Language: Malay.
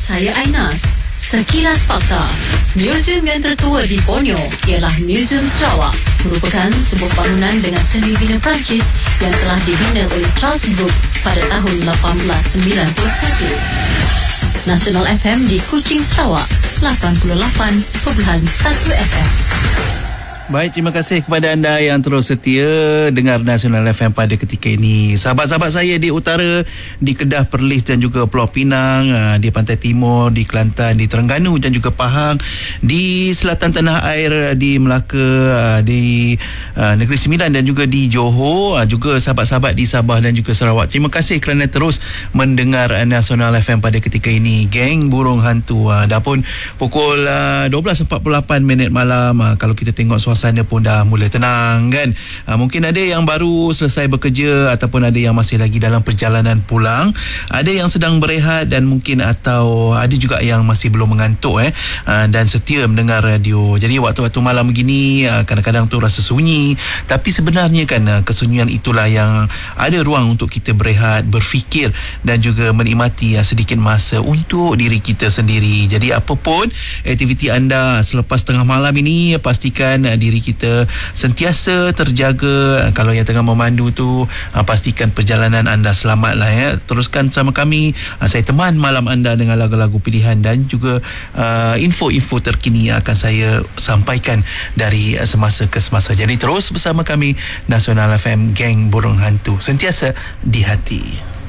saya Ainas. Sekilas Fakta. Museum yang tertua di Borneo ialah Museum Sarawak, merupakan sebuah bangunan dengan seni bina Perancis yang telah dibina oleh Charles Brooke pada tahun 1891. Nasional FM di Kuching, Sarawak, 88.1 FM. Baik, terima kasih kepada anda yang terus setia dengar Nasional FM pada ketika ini. Sahabat-sahabat saya di utara, di Kedah, Perlis dan juga Pulau Pinang, di Pantai Timur, di Kelantan, di Terengganu dan juga Pahang, di selatan tanah air, di Melaka, di Negeri Sembilan dan juga di Johor, juga sahabat-sahabat di Sabah dan juga Sarawak. Terima kasih kerana terus mendengar Nasional FM pada ketika ini. Geng Burung Hantu, dah pun pukul 12.48 malam. Kalau kita tengok suasana pun dah mula tenang kan. Mungkin ada yang baru selesai bekerja ataupun ada yang masih lagi dalam perjalanan pulang, ada yang sedang berehat dan mungkin atau ada juga yang masih belum mengantuk dan setia mendengar radio. Jadi waktu-waktu malam begini kadang-kadang tu rasa sunyi, tapi sebenarnya kan kesunyian itulah yang ada ruang untuk kita berehat, berfikir dan juga menikmati sedikit masa untuk diri kita sendiri. Jadi apapun aktiviti anda selepas tengah malam ini, pastikan diri kita sentiasa terjaga. Kalau yang tengah memandu tu, pastikan perjalanan anda selamatlah ya. Teruskan bersama kami. Saya teman malam anda dengan lagu-lagu pilihan dan juga info-info terkini yang akan saya sampaikan dari semasa ke semasa. Jadi terus bersama kami, Nasional FM, Geng Burung Hantu, sentiasa di hati.